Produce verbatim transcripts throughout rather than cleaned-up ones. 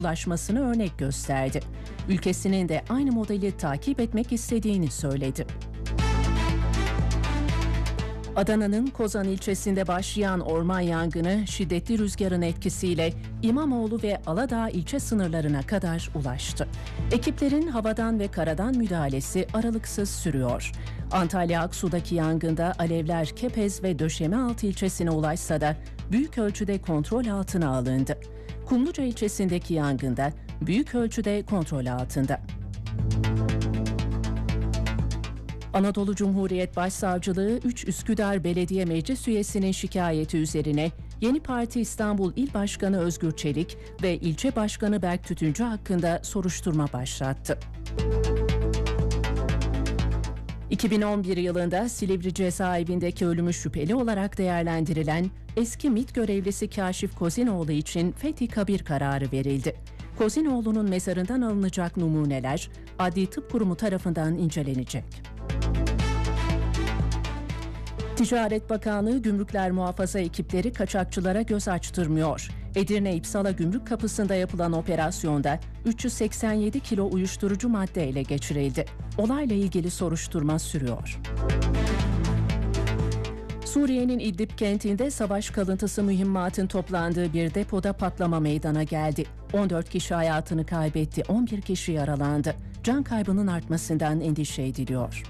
ulaşmasını örnek gösterdi. Ülkesinin de aynı modeli takip etmek istediğini söyledi. Adana'nın Kozan ilçesinde başlayan orman yangını şiddetli rüzgarın etkisiyle İmamoğlu ve Aladağ ilçe sınırlarına kadar ulaştı. Ekiplerin havadan ve karadan müdahalesi aralıksız sürüyor. Antalya Aksu'daki yangında alevler Kepez ve Döşemealtı ilçesine ulaşsa da büyük ölçüde kontrol altına alındı. Kumluca ilçesindeki yangında büyük ölçüde kontrol altında. Anadolu Cumhuriyet Başsavcılığı üç Üsküdar Belediye Meclis üyesinin şikayeti üzerine Yeni Parti İstanbul İl Başkanı Özgür Çelik ve İlçe Başkanı Berk Tütüncü hakkında soruşturma başlattı. iki bin on bir yılında Silivri cezaevindeki ölümü şüpheli olarak değerlendirilen eski MİT görevlisi Kaşif Kozinoğlu için fethi kabir kararı verildi. Kozinoğlu'nun mezarından alınacak numuneler Adli Tıp Kurumu tarafından incelenecek. Ticaret Bakanlığı Gümrükler Muhafaza ekipleri kaçakçılara göz açtırmıyor. Edirne İpsala Gümrük Kapısı'nda yapılan operasyonda üç yüz seksen yedi kilo uyuşturucu madde ele geçirildi. Olayla ilgili soruşturma sürüyor. Suriye'nin İdlib kentinde savaş kalıntısı mühimmatın toplandığı bir depoda patlama meydana geldi. on dört kişi hayatını kaybetti, on bir kişi yaralandı. Can kaybının artmasından endişe ediliyor.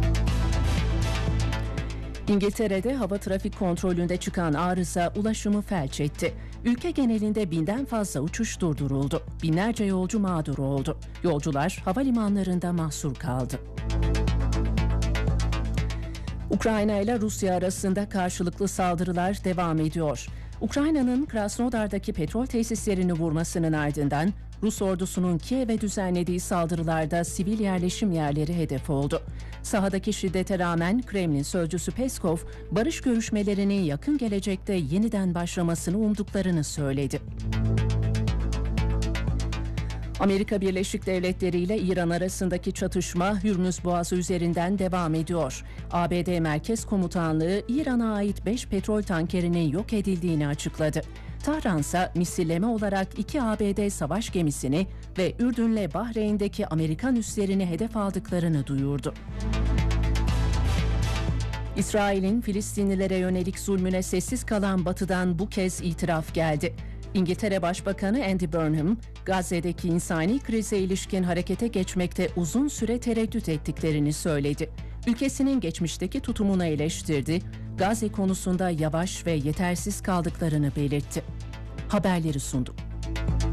İngiltere'de hava trafik kontrolünde çıkan arıza ulaşımı felç etti. Ülke genelinde binden fazla uçuş durduruldu. Binlerce yolcu mağdur oldu. Yolcular havalimanlarında mahsur kaldı. Ukrayna ile Rusya arasında karşılıklı saldırılar devam ediyor. Ukrayna'nın Krasnodar'daki petrol tesislerini vurmasının ardından Rus ordusunun Kiev'e düzenlediği saldırılarda sivil yerleşim yerleri hedef oldu. Sahadaki şiddete rağmen Kremlin sözcüsü Peskov, barış görüşmelerinin yakın gelecekte yeniden başlamasını umduklarını söyledi. Amerika Birleşik Devletleri ile İran arasındaki çatışma Hürmüz Boğazı üzerinden devam ediyor. A B D Merkez Komutanlığı İran'a ait beş petrol tankerinin yok edildiğini açıkladı. Tahran ise misilleme olarak iki A B D savaş gemisini ve Ürdün'le Bahreyn'deki Amerikan üslerini hedef aldıklarını duyurdu. İsrail'in Filistinlilere yönelik zulmüne sessiz kalan Batı'dan bu kez itiraf geldi. İngiltere Başbakanı Andy Burnham, Gazze'deki insani krize ilişkin harekete geçmekte uzun süre tereddüt ettiklerini söyledi. Ülkesinin geçmişteki tutumunu eleştirdi, Gazze konusunda yavaş ve yetersiz kaldıklarını belirtti. Haberleri sundu.